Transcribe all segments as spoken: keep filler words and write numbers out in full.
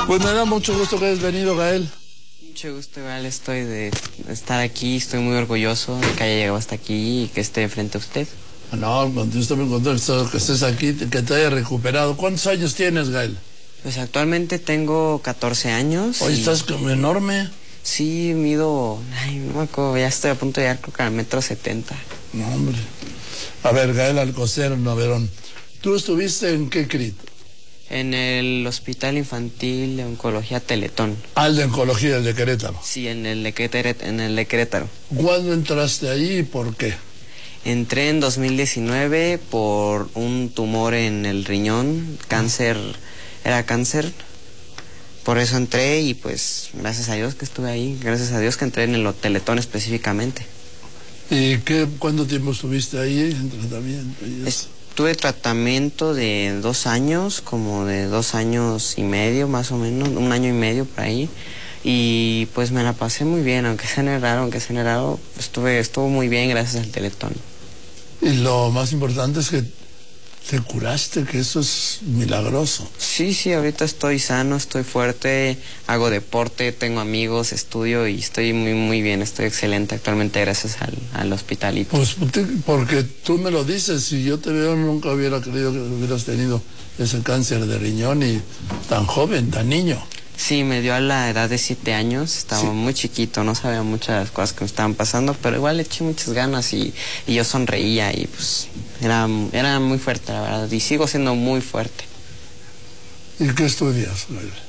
Pues me da mucho gusto que hayas venido, Gael. Mucho gusto, igual estoy de estar aquí, estoy muy orgulloso de que haya llegado hasta aquí y que esté frente a usted. No, yo estoy muy contento que estés aquí, que te hayas recuperado. ¿Cuántos años tienes, Gael? Pues actualmente tengo catorce años. Oye, y... estás como enorme. Sí, mido, ay, no me acuerdo, ya estoy a punto de llegar creo que al metro setenta. No, hombre. A ver, Gael Alcocer, Noverón, ¿tú estuviste en qué C R I T? En el Hospital Infantil de Oncología Teletón. Al de Oncología, el de Querétaro. Sí, en el de Querétaro. En el de Querétaro. ¿Cuándo entraste ahí y por qué? Entré en dos mil diecinueve por un tumor en el riñón, cáncer, era cáncer. Por eso entré y pues gracias a Dios que estuve ahí, gracias a Dios que entré en el Teletón específicamente. ¿Y qué, cuánto tiempo estuviste ahí en tratamiento? Y eso? Tuve tratamiento de dos años, como de dos años y medio más o menos, un año y medio por ahí. Y pues me la pasé muy bien, aunque sea raro, aunque sea raro, estuve, estuvo muy bien gracias al Teletón. Y lo más importante es que te curaste, que eso es milagroso. Sí, sí, ahorita estoy sano, estoy fuerte, hago deporte, tengo amigos, estudio y estoy muy, muy bien, estoy excelente actualmente gracias al, al hospitalito. Pues porque tú me lo dices, si yo te veo nunca hubiera creído que hubieras tenido ese cáncer de riñón y tan joven, tan niño. Sí, me dio a la edad de siete años, estaba sí. muy chiquito, no sabía muchas de las cosas que me estaban pasando, pero igual le eché muchas ganas y, y yo sonreía y pues era, era muy fuerte, la verdad, y sigo siendo muy fuerte. ¿Y qué estudias?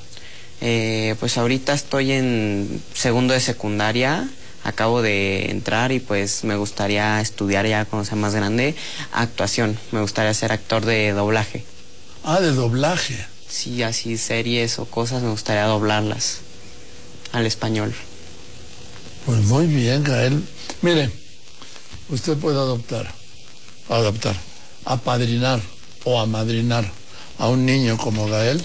Eh, pues ahorita estoy en segundo de secundaria, acabo de entrar y pues me gustaría estudiar ya cuando sea más grande actuación, me gustaría ser actor de doblaje. Ah, de doblaje. Sí, así series o cosas me gustaría doblarlas al español. Pues muy bien, Gael. Mire, usted puede adoptar, adoptar, apadrinar o amadrinar a un niño como Gael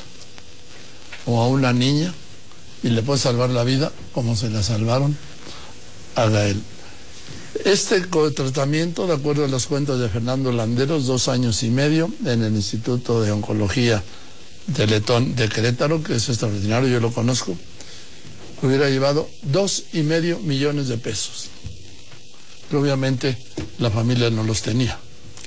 o a una niña y le puede salvar la vida como se la salvaron a Gael. Este tratamiento, de acuerdo a las cuentas de Fernando Landeros, dos años y medio en el Instituto de Oncología Teletón de Querétaro, que es extraordinario, yo lo conozco, hubiera llevado dos y medio millones de pesos. Pero obviamente la familia no los tenía.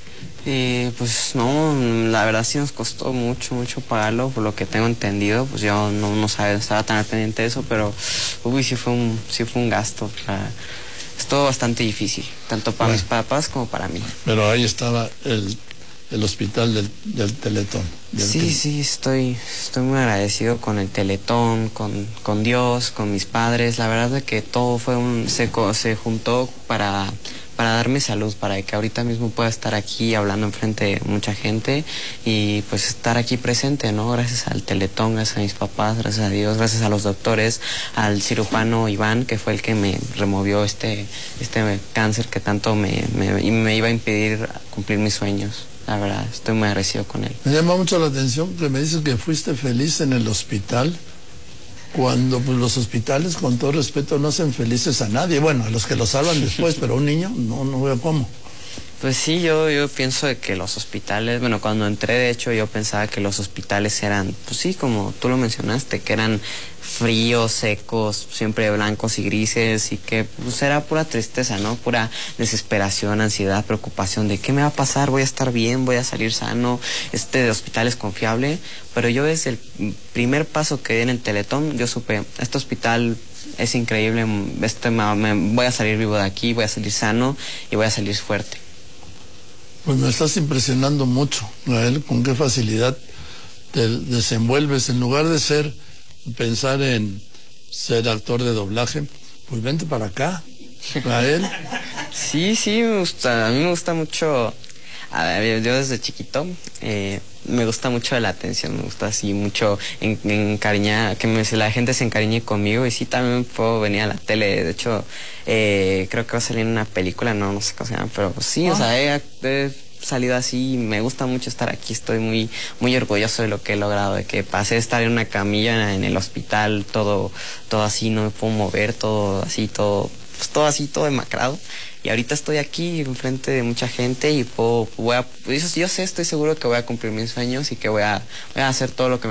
Eh, pues no, la verdad sí nos costó mucho, mucho pagarlo, por lo que tengo entendido, pues yo no, no sabía, estaba tan al pendiente de eso, pero uy, sí fue un, sí fue un gasto. Para, estuvo bastante difícil, tanto para bueno, mis papás como para mí. Pero ahí estaba el, el hospital del, del Teletón. Del sí, que... sí, estoy, estoy muy agradecido con el Teletón, con, con Dios, con mis padres. La verdad es que todo fue un, se, se juntó para... para darme salud, para que ahorita mismo pueda estar aquí hablando enfrente de mucha gente y pues estar aquí presente, ¿no? Gracias al Teletón, gracias a mis papás, gracias a Dios, gracias a los doctores, al cirujano Iván, que fue el que me removió este, este cáncer que tanto me, me, me iba a impedir cumplir mis sueños. La verdad, estoy muy agradecido con él. Me llama mucho la atención que me dices que fuiste feliz en el hospital, cuando pues los hospitales, con todo respeto, no hacen felices a nadie. Bueno, a los que lo salvan después, pero a un niño no, no veo cómo. Pues sí, yo, yo pienso de que los hospitales, bueno, cuando entré, de hecho, yo pensaba que los hospitales eran, pues sí, como tú lo mencionaste, que eran fríos, secos, siempre blancos y grises, y que pues era pura tristeza, ¿no? Pura desesperación, ansiedad, preocupación de qué me va a pasar, voy a estar bien, voy a salir sano, este hospital es confiable. Pero yo desde el primer paso que di en el Teletón, yo supe, este hospital es increíble, este, me, me, voy a salir vivo de aquí, voy a salir sano y voy a salir fuerte. Pues me estás impresionando mucho, Gael, con qué facilidad te desenvuelves. En lugar de ser, pensar en ser actor de doblaje, pues vente para acá, Gael. Sí, sí, me gusta, a mí me gusta mucho, a ver, yo desde chiquito, eh, me gusta mucho la atención, me gusta así mucho en, encariñar, que me, la gente se encariñe conmigo, y sí, también puedo venir a la tele. De hecho, eh, creo que va a salir una película, no, no sé cómo se llama, pero pues, sí, oh. o sea, he, he salido así, me gusta mucho estar aquí, estoy muy, muy orgulloso de lo que he logrado, de que pasé de estar en una camilla en el hospital, todo, todo así, no me puedo mover, todo así, todo, pues, todo así, todo demacrado. Y ahorita estoy aquí enfrente de mucha gente y puedo, voy a, yo sé, estoy seguro que voy a cumplir mis sueños y que voy a, voy a hacer todo lo que me